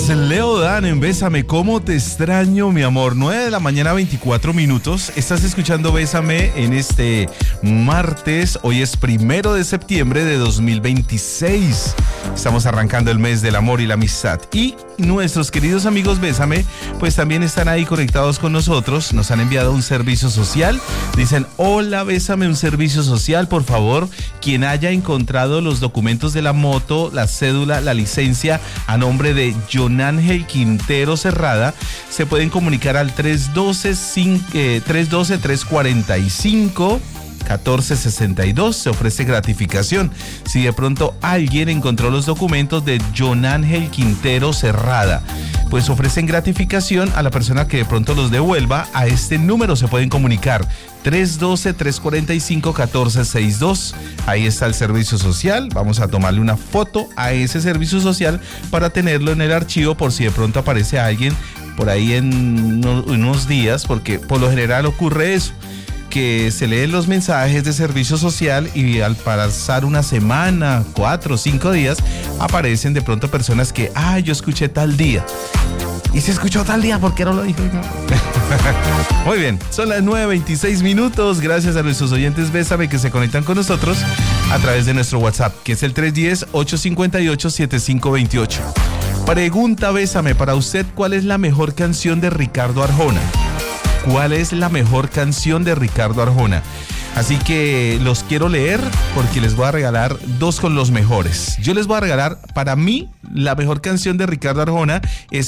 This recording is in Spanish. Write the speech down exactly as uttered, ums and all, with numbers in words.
es Leo Dan en Bésame, ¿cómo te extraño, mi amor? nueve de la mañana, veinticuatro minutos. Estás escuchando Bésame en este martes. Hoy es primero de septiembre de dos mil veintiséis. Estamos arrancando el mes del amor y la amistad. Y nuestros queridos amigos Bésame, pues también están ahí conectados con nosotros. Nos han enviado un servicio social. Dicen, hola, Bésame, un servicio social, por favor. Quien haya encontrado los documentos de la moto, la cédula, la licencia a nombre de John Ángel Quintero Cerrada, se pueden comunicar al tres uno dos, tres cuatro cinco, uno cuatro seis dos. Se ofrece gratificación si de pronto alguien encontró los documentos de John Ángel Quintero Cerrada, pues ofrecen gratificación a la persona que de pronto los devuelva. A este número se pueden comunicar tres uno dos, tres cuatro cinco, uno cuatro seis dos. Ahí está el servicio social. Vamos a tomarle una foto a ese servicio social para tenerlo en el archivo por si de pronto aparece alguien por ahí en unos días, porque por lo general ocurre eso, que se leen los mensajes de servicio social y al pasar una semana, cuatro o cinco días, aparecen de pronto personas que, ah, yo escuché tal día. Y se escuchó tal día, ¿por qué no lo dijo? Muy bien, son las nueve veintiséis minutos. Gracias a nuestros oyentes Bésame que se conectan con nosotros a través de nuestro WhatsApp, que es el tres uno cero, ocho cinco ocho, siete cinco dos ocho. Pregunta Bésame, para usted, ¿cuál es la mejor canción de Ricardo Arjona? ¿Cuál es la mejor canción de Ricardo Arjona? Así que los quiero leer porque les voy a regalar dos con los mejores. Yo les voy a regalar, para mí, la mejor canción de Ricardo Arjona es